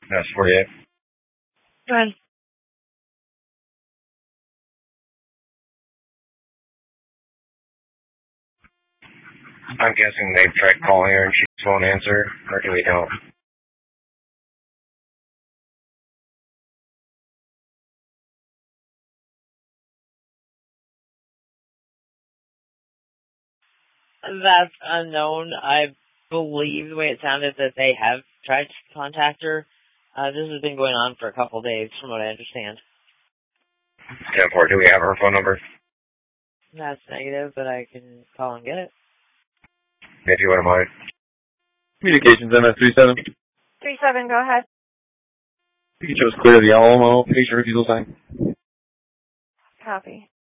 That's 48. Go ahead. I'm guessing they've tried calling her and she won't answer, or do we don't? That's unknown. I believe the way it sounded that they have tried to contact her. This has been going on for a couple of days, from what I understand. 10-4, do we have her phone number? That's negative, but I can call and get it. If you wouldn't mind. Communications MS37. 37, go ahead. You chose clear the Alamo patient refusal sign. Copy.